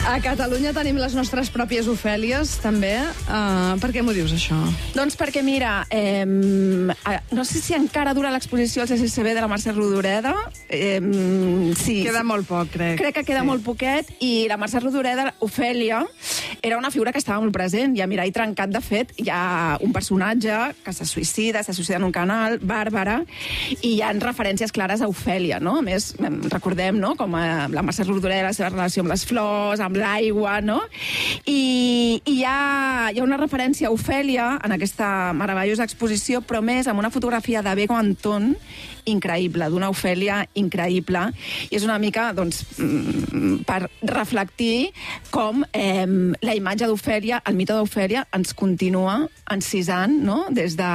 A Catalunya tenim les nostres pròpies Ofèlies, també. Per què m'ho dius, això? Doncs perquè, mira, no sé si encara dura l'exposició al CCCB de la Mercè Rodoreda. Sí. Queda molt poc, crec. Crec que queda molt poquet, i la Mercè Rodoreda, Ofèlia, era una figura que estava molt present, i a Mirall Trencat, de fet, hi ha un personatge que se suïcida en un canal, Bàrbara, i hi ha referències clares a Ofèlia, no? A més, recordem, no?, com la Mercè Rodoreda, la seva relació amb les flors, amb l'aigua, no? I hi ha una referència a Ofèlia en aquesta meravellosa exposició, però més amb una fotografia de Bego Antón, increïble, d'una Ofèlia increïble, i és una mica, doncs, per reflectir com la imatge d'Ofèlia, el mite d'Ofèlia, ens continua encisant, no?, des de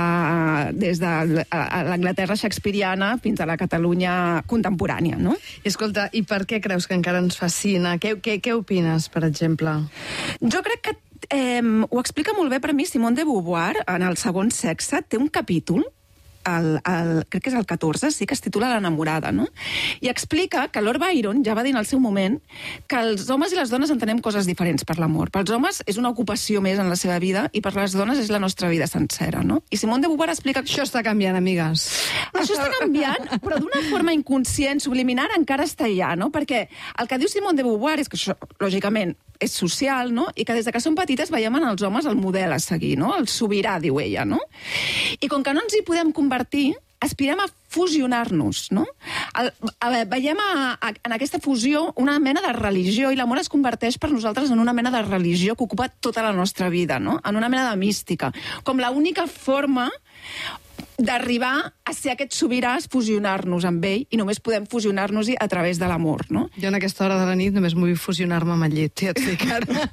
l'Anglaterra shakespeariana fins a la Catalunya contemporània, no? I escolta, i per què creus que encara ens fascina? Què opines, per exemple? Jo crec que ho explica molt bé per mi Simone de Beauvoir, en El segon sexe, té un capítol, crec que és el 14, sí, que es titula L'enamorada, no? I explica que Lord Byron ja va dir en el seu moment que els homes i les dones entenem coses diferents per l'amor. Pels homes és una ocupació més en la seva vida, i per les dones és la nostra vida sencera, no? I Simone de Beauvoir explica... Això està canviant, amigues. Això està canviant, però d'una forma inconscient, subliminar, encara està allà, no? Perquè el que diu Simone de Beauvoir és que això, lògicament, és social, no? I que des que som petites veiem en els homes el model a seguir, no? El sobirà, diu ella, no? I com que no ens hi podem convertir, aspirem a fusionar-nos, no? Veiem en aquesta fusió una mena de religió, i l'amor es converteix per nosaltres en una mena de religió que ocupa tota la nostra vida, no? En una mena de mística. Com l'única forma d'arribar a ser aquest sobirà és fusionar-nos amb ell, i només podem fusionar-nos-hi a través de l'amor, no? Jo en aquesta hora de la nit només vull fusionar-me amb el llit, ja et dic ara.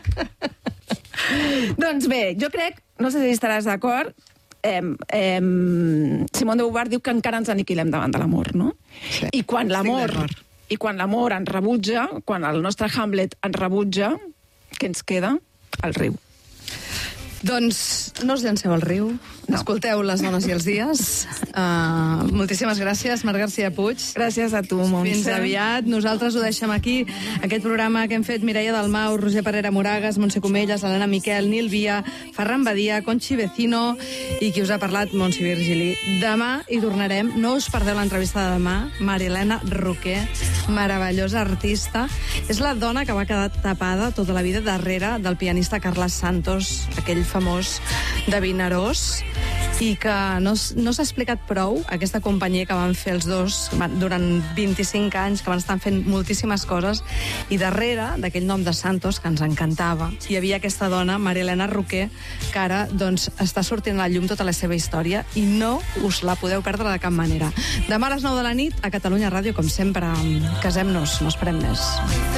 Doncs bé, jo crec, no sé si estaràs d'acord, Simone de Beauvoir diu que encara ens aniquilem davant de l'amor, no? Sí, I quan l'amor ens rebutja, quan el nostre Hamlet ens rebutja, què ens queda? El riu. Doncs no us llanceu al riu, escolteu Les dones i els dies. Moltíssimes gràcies, Marc García Puig. Gràcies a tu, Montse. Fins aviat. Nosaltres ho deixem aquí, aquest programa que hem fet Mireia Dalmau, Roger Parera Moragas, Montse Comelles, Helena Miquel, Nil Via, Ferran Badia, Conchi Vecino, i qui us ha parlat, Montse Virgili. Demà hi tornarem, no us perdeu l'entrevista de demà, Marilena Roquer, meravellosa artista. És la dona que va quedar tapada tota la vida darrere del pianista Carles Santos, aquell famós de Vinaròs, i que no s'ha explicat prou aquesta companyia que van fer els dos durant 25 anys, que van estar fent moltíssimes coses, i darrere d'aquell nom de Santos, que ens encantava, hi havia aquesta dona, Marilena Roquer, que ara doncs, està sortint a la llum tota la seva història, i no us la podeu perdre de cap manera. Demà a les 9 de la nit, a Catalunya Ràdio, com sempre, casem-nos, no esperem més.